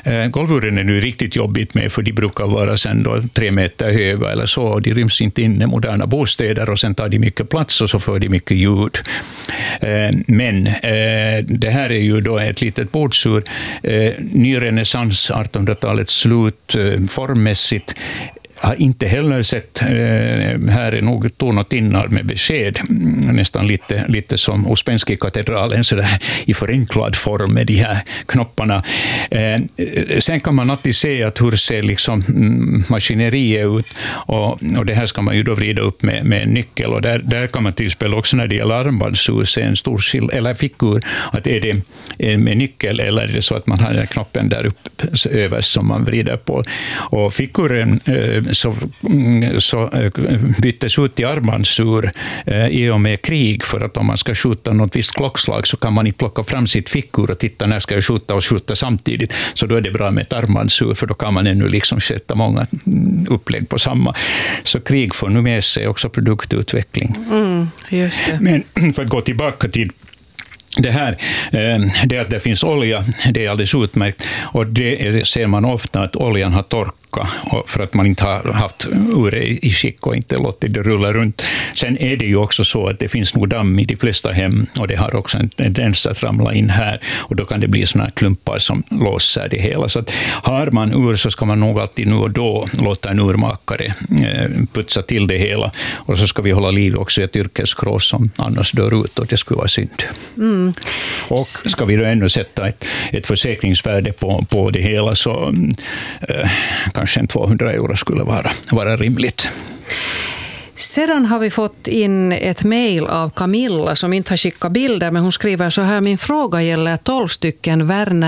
Golvuren är nu riktigt jobbigt med, för de brukar vara sen då 3 meter höga eller så, och de ryms inte in i moderna bostäder, och sen tar de mycket plats och så får de mycket ljud. Men det här är ju då ett litet bordsur, ny renässans, 1800-talets slut, formmässigt. Har inte heller sett, här är nog Tornotinnar med besked, nästan lite som Ouspensky katedralen, så där i förenklad form med de här knopparna. Sen kan man alltid se att hur ser liksom maskineriet ut, och det här ska man ju då vrida upp med en nyckel, och där kan man till exempel också när det gäller armbandsur se en stor eller fickur, att är det med nyckel eller är det så att man har den knoppen där uppe överst som man vrider på. Och fickuren så byttes ut i armbandsur i och med krig, för att om man ska skjuta något visst klockslag så kan man inte plocka fram sitt fickur och titta när ska jag skjuta och skjuta samtidigt. Så då är det bra med ett armbandsur, för då kan man ännu liksom sätta många upplägg på samma. Så krig får nu med sig också produktutveckling. Just det. Men för att gå tillbaka till det här, det att det finns olja, det är alldeles utmärkt, och det ser man ofta att oljan har torkat för att man inte har haft ure i skick och inte låtit det rulla runt. Sen är det ju också så att det finns nog damm i de flesta hem, och det har också en tendens att ramla in här, och då kan det bli såna klumpar som låser det hela. Så att har man ur så ska man nog alltid nu och då låta en urmakare putsa till det hela, och så ska vi hålla liv också i ett yrkeskrå som annars dör ut, och det skulle vara synd. Och ska vi då ännu sätta ett försäkringsvärde på det hela, så kanske 200 euro skulle vara rimligt. Sedan har vi fått in ett mejl av Camilla som inte har skickat bilder, men hon skriver så här: min fråga gäller 12 stycken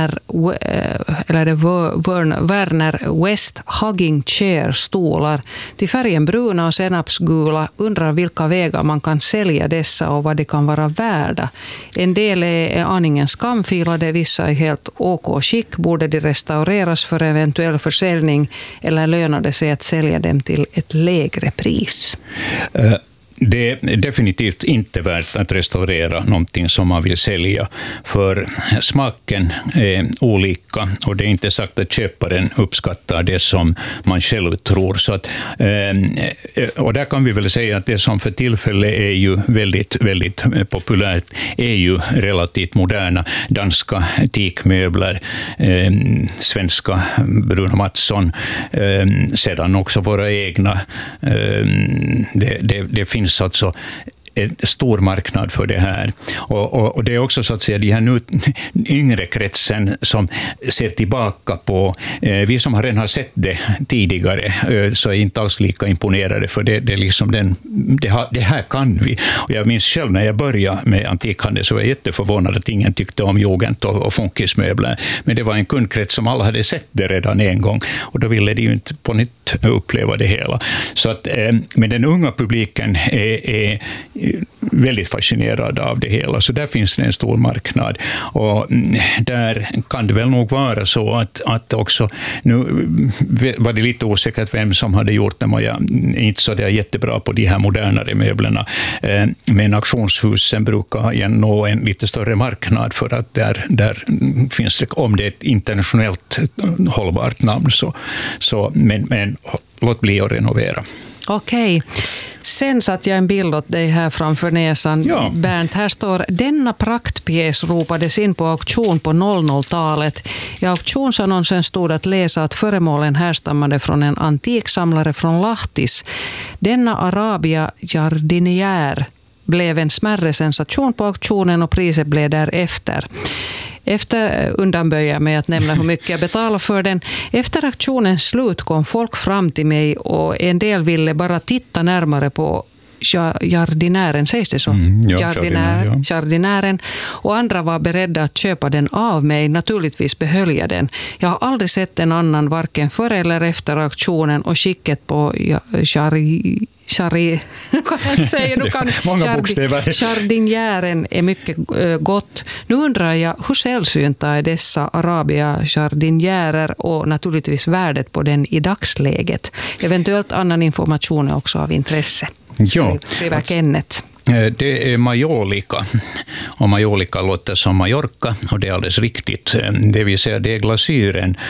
Werner West Hugging Chair stolar till färgen bruna och senapsgula. Undrar vilka vägar man kan sälja dessa och vad de kan vara värda. En del är aningen skamfilade, vissa är helt OK skick. Borde de restaureras för eventuell försäljning, eller lönar det sig att sälja dem till ett lägre pris? Det är definitivt inte värt att restaurera någonting som man vill sälja, för smaken är olika, och det är inte sagt att köparen uppskattar det som man själv tror. Så att, och där kan vi väl säga att det som för tillfället är ju väldigt, väldigt populärt är ju relativt moderna danska teakmöbler, svenska Bruno Mattsson, sedan också våra egna. Det finns alltså en stor marknad för det här. Och det är också så att säga de här nu yngre kretsen som ser tillbaka på, vi som redan har sett det tidigare så är inte alls lika imponerade, för det är liksom det här kan vi. Och jag minns själv när jag började med antikhandel så var jag jätteförvånad att ingen tyckte om jugend och funkismöbler, men det var en kundkrets som alla hade sett det redan en gång, och då ville de ju inte på nytt uppleva det hela. Så att, men den unga publiken är väldigt fascinerad av det hela, så där finns det en stor marknad, och där kan det väl nog vara så att också, nu var det lite osäkert vem som hade gjort det, och jag är inte så där jättebra på de här modernare möblerna, men auktionshusen brukar nå en lite större marknad, för att där finns det, om det är ett internationellt hållbart namn, men låt bli att renovera. Okej. Sen satt jag en bild åt dig här framför näsan. Ja. Bernt, här står: denna praktpjäs ropades in på auktion på 00-talet. I auktionsannonsen stod att läsa att föremålen härstammade från en antiksamlare från Lahtis. Denna Arabia Jardinière blev en smärre sensation på auktionen, och priset blev därefter. Efter undanböja med att nämna hur mycket jag betalar för den. Efter auktionens slut kom folk fram till mig, och en del ville bara titta närmare på jardinären, sägs det så? Jardinären. Och andra var beredda att köpa den av mig. Naturligtvis behöll jag den. Jag har aldrig sett en annan, varken före eller efter auktionen, och skicket på jardinären är mycket gott. Nu undrar jag, hur sällsynta är dessa Arabia jardinärer, och naturligtvis värdet på den i dagsläget. Eventuellt annan information är också av intresse. Ja, skriver Kenneth. Det är majolika, och majolika låter som Mallorca, och det är alldeles riktigt. Det vill säga det är glasyren